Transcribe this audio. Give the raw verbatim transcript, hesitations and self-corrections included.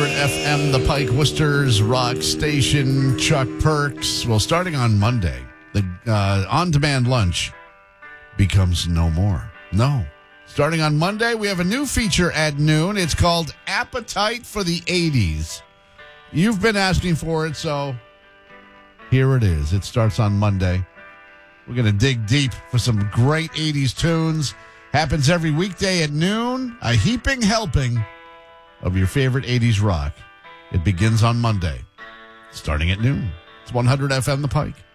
hundred F M, the Pike Worcester's rock station. Chuck Perks. Well, starting on Monday, the uh, on-demand lunch becomes no more. No. Starting on Monday, we have a new feature at noon. It's called Appetite for the eighties. You've been asking for it, so here it is. It starts on Monday. We're going to dig deep for some great eighties tunes. Happens every weekday at noon. A heaping helping of your favorite eighties rock. It begins on Monday, starting at noon. It's one hundred F M The Pike.